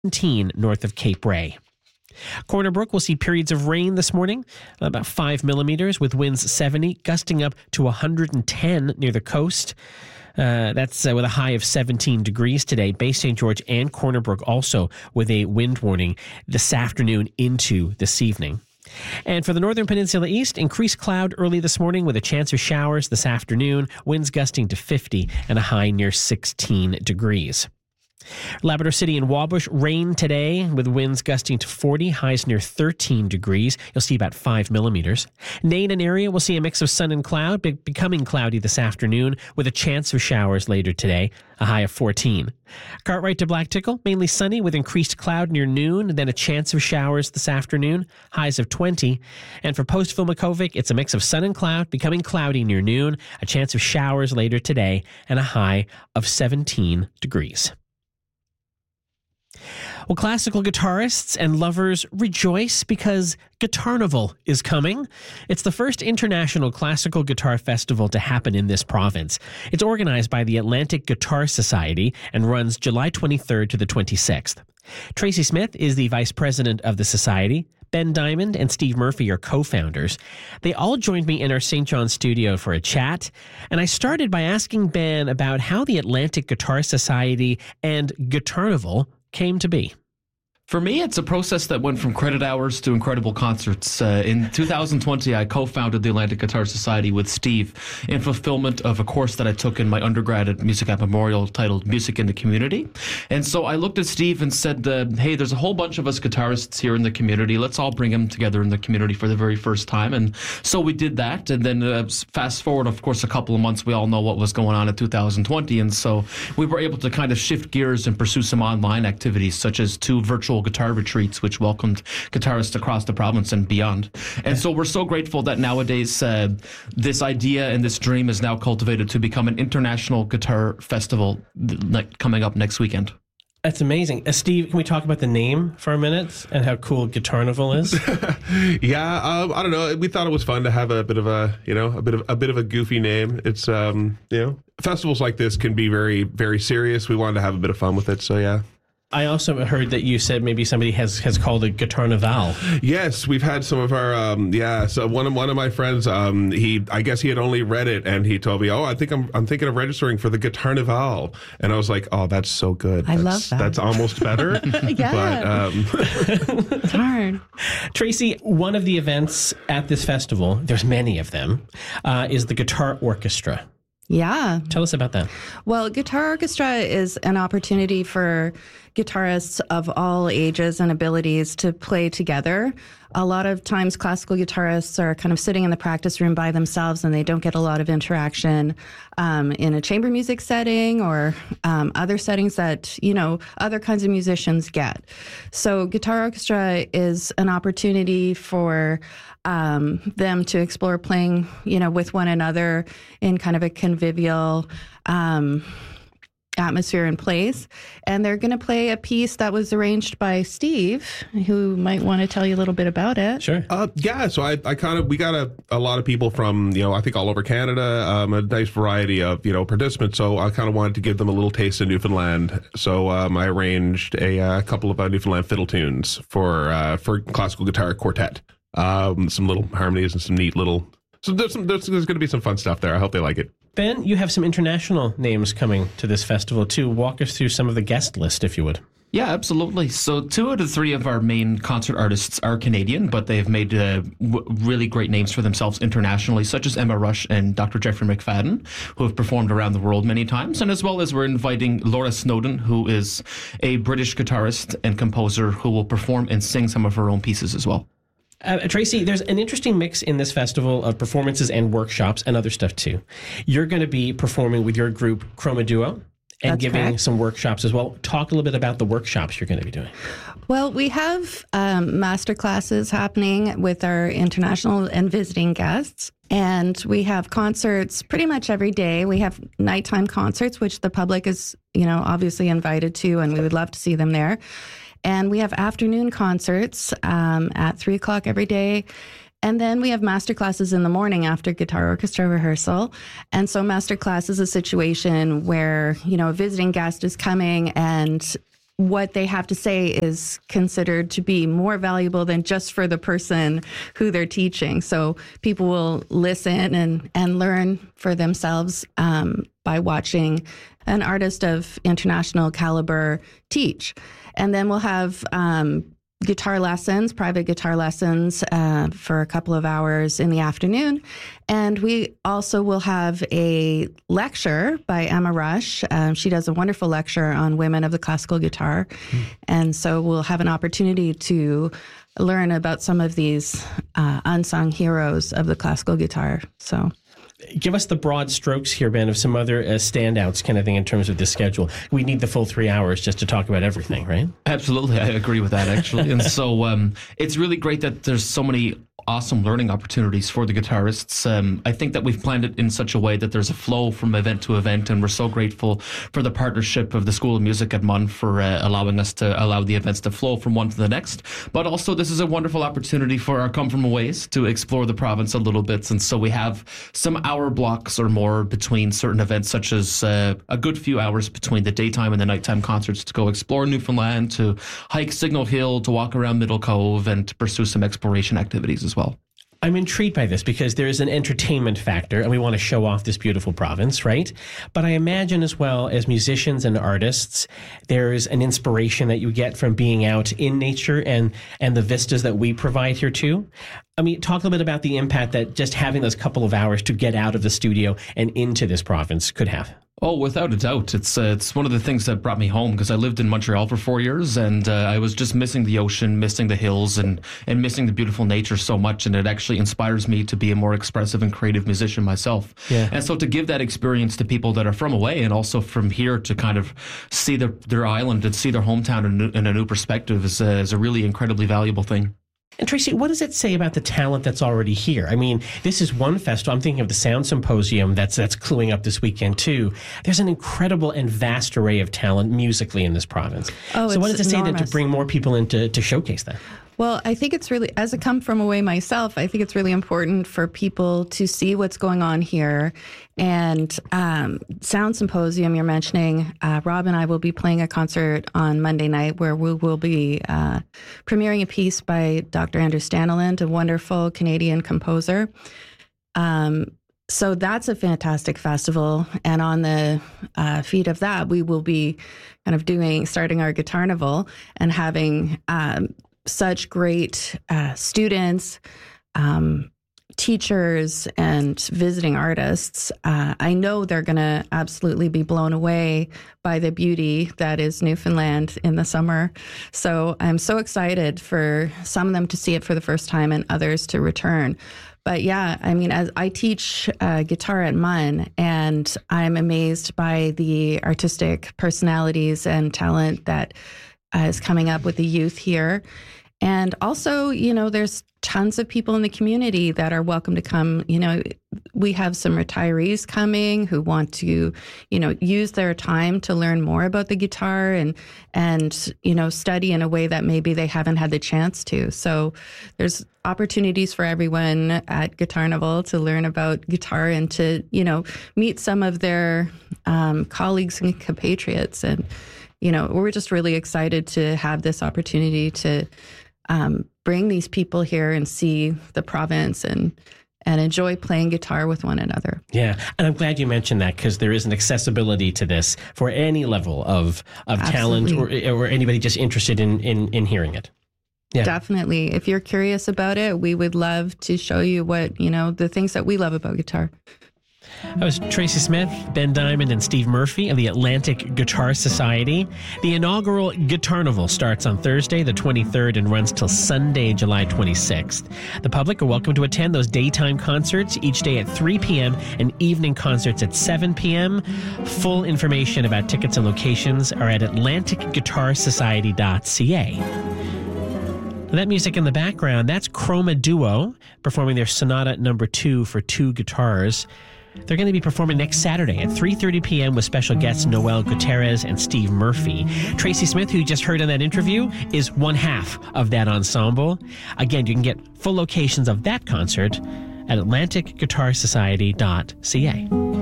17 north of Cape Ray. Corner Brook will see periods of rain this morning, about 5 millimeters, with winds 70, gusting up to 110 near the coast. That's with a high of 17 degrees today. Bay St. George and Corner Brook also with a wind warning this afternoon into this evening. And for the Northern Peninsula East, increased cloud early this morning with a chance of showers this afternoon, winds gusting to 50 and a high near 16 degrees. Labrador City and Wabush, rain today with winds gusting to 40, highs near 13 degrees. You'll see about 5 millimeters. Nain and area will see a mix of sun and cloud, becoming cloudy this afternoon with a chance of showers later today, a high of 14. Cartwright to Black Tickle, mainly sunny with increased cloud near noon, then a chance of showers this afternoon, highs of 20. And for Postville Makovic, it's a mix of sun and cloud, becoming cloudy near noon, a chance of showers later today, and a high of 17 degrees. Well, classical guitarists and lovers rejoice because Guitarnival is coming. It's the first international classical guitar festival to happen in this province. It's organized by the Atlantic Guitar Society and runs July 23rd to the 26th. Tracy Smith is the vice president of the society. Ben Diamond and Steve Murphy are co-founders. They all joined me in our St. John studio for a chat, and I started by asking Ben about how the Atlantic Guitar Society and Guitarnival came to be. For me, it's a process that went from credit hours to incredible concerts. In 2020, I co-founded the Atlantic Guitar Society with Steve in fulfillment of a course that I took in my undergrad at Music at Memorial titled Music in the Community. And so I looked at Steve and said, hey, there's a whole bunch of us guitarists here in the community. Let's all bring them together in the community for the very first time. And so we did that. And then fast forward, of course, a couple of months, we all know what was going on in 2020. And so we were able to kind of shift gears and pursue some online activities, such as 2 virtual guitar retreats, which welcomed guitarists across the province and beyond. And so we're so grateful that nowadays this idea and this dream is now cultivated to become an international guitar festival coming up next weekend. That's amazing. Steve, can we talk about the name for a minute and how cool Guitarnival is? Yeah, I don't know. We thought it was fun to have a bit of a goofy name. It's festivals like this can be very, very serious. We wanted to have a bit of fun with it, so yeah. I also heard that you said maybe somebody has called it Guitarnival. Yes, we've had some of our So one of my friends, I guess he had only read it, and he told me, I'm thinking of registering for the Guitarnival, and I was like, oh, that's so good. I love that. That's almost better. Yeah, but, it's hard. Tracy, one of the events at this festival, there's many of them, is the Guitar Orchestra. Yeah. Tell us about that. Well, Guitar Orchestra is an opportunity for guitarists of all ages and abilities to play together. A lot of times classical guitarists are kind of sitting in the practice room by themselves and they don't get a lot of interaction in a chamber music setting or other settings that, other kinds of musicians get. So Guitar Orchestra is an opportunity for them to explore playing, with one another in kind of a convivial atmosphere and place. And they're going to play a piece that was arranged by Steve, who might want to tell you a little bit about it. Sure. Yeah. So we got a lot of people from, I think all over Canada, a nice variety of, participants. So I kind of wanted to give them a little taste of Newfoundland. So I arranged a couple of Newfoundland fiddle tunes for classical guitar quartet. Some little harmonies and some neat little. So there's going to be some fun stuff there. I hope they like it. Ben, you have some international names coming to this festival too. Walk us through some of the guest list, if you would. Yeah, absolutely. So 2 out of 3 of our main concert artists are Canadian, but they've made really great names for themselves internationally, such as Emma Rush and Dr. Jeffrey McFadden, who have performed around the world many times. And as well as we're inviting Laura Snowden, who is a British guitarist and composer who will perform and sing some of her own pieces as well. Tracy, there's an interesting mix in this festival of performances and workshops and other stuff too. You're going to be performing with your group Chroma Duo and giving correct. Some workshops as well. Talk a little bit about the workshops you're going to be doing. Well, we have master classes happening with our international and visiting guests. And we have concerts pretty much every day. We have nighttime concerts, which the public is, obviously invited to, and we would love to see them there. And we have afternoon concerts at 3 o'clock every day. And then we have master classes in the morning after guitar orchestra rehearsal. And so master class is a situation where, a visiting guest is coming and what they have to say is considered to be more valuable than just for the person who they're teaching. So people will listen and learn for themselves by watching an artist of international caliber teach. And then we'll have guitar lessons, private guitar lessons for a couple of hours in the afternoon. And we also will have a lecture by Emma Rush. She does a wonderful lecture on women of the classical guitar. And so we'll have an opportunity to learn about some of these unsung heroes of the classical guitar. So give us the broad strokes here, Ben, of some other standouts kind of thing in terms of the schedule. We need the full 3 hours just to talk about everything, right? Absolutely. I agree with that, actually. And so it's really great that there's so many awesome learning opportunities for the guitarists. I think that we've planned it in such a way that there's a flow from event to event, and we're so grateful for the partnership of the School of Music at MUN for allowing us to allow the events to flow from one to the next. But also, this is a wonderful opportunity for our come from aways to explore the province a little bit. And so we have some hour blocks or more between certain events, such as a good few hours between the daytime and the nighttime concerts to go explore Newfoundland, to hike Signal Hill, to walk around Middle Cove, and to pursue some exploration activities as well. I'm intrigued by this because there is an entertainment factor and we want to show off this beautiful province, right? But I imagine as well as musicians and artists, there's an inspiration that you get from being out in nature and the vistas that we provide here too. I mean, talk a little bit about the impact that just having those couple of hours to get out of the studio and into this province could have. Oh, without a doubt. It's one of the things that brought me home, because I lived in Montreal for 4 years, and I was just missing the ocean, missing the hills, and missing the beautiful nature so much. And it actually inspires me to be a more expressive and creative musician myself. Yeah. And so to give that experience to people that are from away and also from here to kind of see their island and see their hometown in a new perspective is a really incredibly valuable thing. And Tracy, what does it say about the talent that's already here? I mean, this is one festival. I'm thinking of the Sound Symposium that's cluing up this weekend too. There's an incredible and vast array of talent musically in this province. Oh, so what does it say enormous. to bring more people in to showcase that? Well, I think it's really, as a come from away myself, I think it's really important for people to see what's going on here. And Sound Symposium you're mentioning, Rob and I will be playing a concert on Monday night where we will be premiering a piece by Dr. Andrew Stanneland, a wonderful Canadian composer. So that's a fantastic festival. And on the feet of that, we will be kind of starting our Guitarnival and having such great students, teachers, and visiting artists. I know they're going to absolutely be blown away by the beauty that is Newfoundland in the summer. So I'm so excited for some of them to see it for the first time and others to return. But yeah, I mean, as I teach guitar at MUN, and I'm amazed by the artistic personalities and talent that is coming up with the youth here. And also, you know, there's tons of people in the community that are welcome to come. You know, we have some retirees coming who want to, you know, use their time to learn more about the guitar and, you know, study in a way that maybe they haven't had the chance to. So there's opportunities for everyone at Guitarnival to learn about guitar and to, you know, meet some of their colleagues and compatriots. And, you know, we're just really excited to have this opportunity to bring these people here and see the province and enjoy playing guitar with one another. Yeah, and I'm glad you mentioned that, because there is an accessibility to this for any level of talent or anybody just interested in hearing it. Yeah. Definitely. If you're curious about it, we would love to show you what, you know, the things that we love about guitar. That was Tracy Smith, Ben Diamond, and Steve Murphy of the Atlantic Guitar Society. The inaugural Guitarnival starts on Thursday, the 23rd, and runs till Sunday, July 26th. The public are welcome to attend those daytime concerts each day at 3 p.m. and evening concerts at 7 p.m. Full information about tickets and locations are at atlanticguitarsociety.ca. That music in the background, that's Chroma Duo performing their Sonata No. 2 for two guitars. They're going to be performing next Saturday at 3:30 p.m. with special guests Noel Gutierrez and Steve Murphy. Tracy Smith, who you just heard in that interview, is one half of that ensemble. Again, you can get full locations of that concert at atlanticguitarsociety.ca.